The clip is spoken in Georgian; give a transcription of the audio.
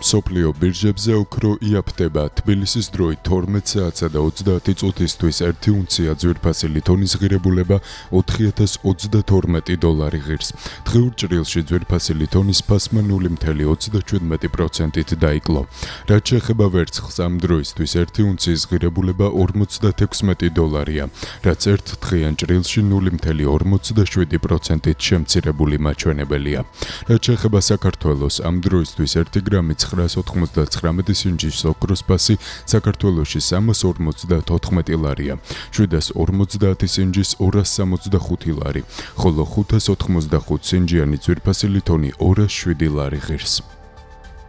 მსოფლიო ბირჟებზე ოქრო იაფთება. თბილისის დროით 12 საათსა და 30 წუთისთვის 1 უნცია ძვირფასი ლითონის ღირებულება $4032 ღირს. დღეურ ჭრილში ძვირფასი ლითონის ფასმა 0.37%-ით დაიკლო. რაც შეეხება ვერცხლს, ამ დროისთვის 1 უნციის ღირებულება $46, რაც ერთ დღიან ჭრილში 0.47%-ით შემცირებული მაჩვენებელია. რაც შეეხება საქართველოს, ამ დროისთვის 1 გრამი 999 სინჯის ოქროს ფასი საქართველოში 354 ლარია, 750 სინჯის 265 ლარი, ხოლო 585 სინჯიანი ძვირფასი ლითონი 207 ლარი ღირს.